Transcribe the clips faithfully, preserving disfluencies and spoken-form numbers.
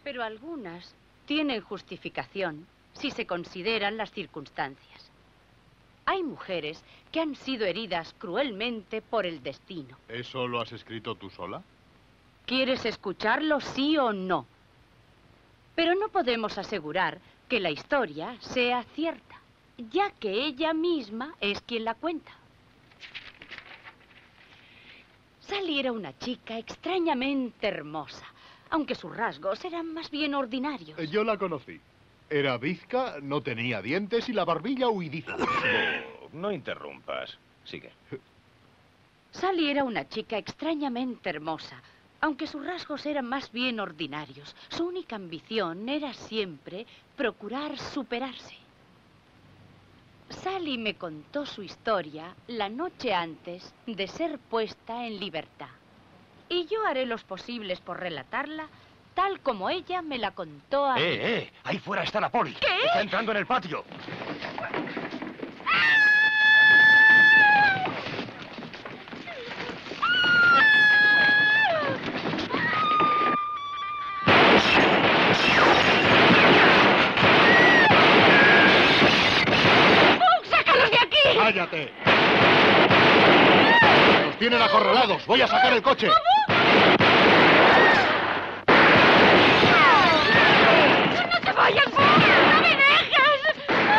Pero algunas tienen justificación si se consideran las circunstancias. Hay mujeres que han sido heridas cruelmente por el destino. ¿Eso lo has escrito tú sola? ¿Quieres escucharlo, sí o no? Pero no podemos asegurar que la historia sea cierta, ya que ella misma es quien la cuenta. Sally era una chica extrañamente hermosa, aunque sus rasgos eran más bien ordinarios. Eh, Yo la conocí. Era bizca, no tenía dientes y la barbilla huidiza. Oh, no interrumpas. Sigue. Sally era una chica extrañamente hermosa, aunque sus rasgos eran más bien ordinarios. Su única ambición era siempre procurar superarse. Sally me contó su historia la noche antes de ser puesta en libertad. Y yo haré los posibles por relatarla tal como ella me la contó a mí. ¡Eh, eh! Ahí fuera está la poli. ¿Qué? Está entrando en el patio. ¡Sácalos de aquí! ¡Cállate! ¡Los tienen acorralados! ¡Voy a sacar el coche! ¡No te vayas! ¡No me dejes!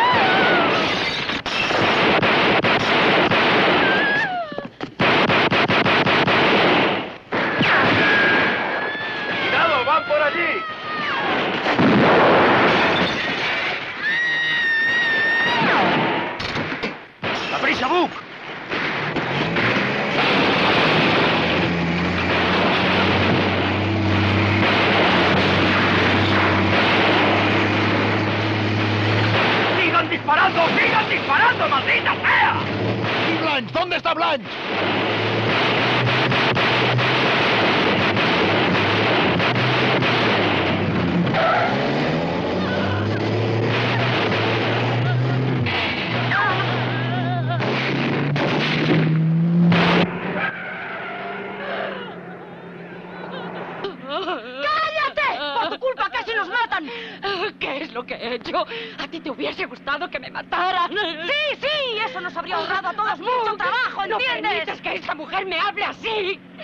¡Cuidado! ¡Van por allí! ¡La prisa, Buck! ¡Sigan disparando! ¡Sigan disparando, maldita sea! ¿Y Blanche? ¿Dónde está Blanche? ¡Cállate! ¡Por tu culpa casi nos matan! ¿Qué es lo que he hecho? ¿A ti te hubiese gustado que me mataran? Sí, sí, eso nos habría ahorrado a todos mucho trabajo, ¿entiendes? No permites que esa mujer me hable así.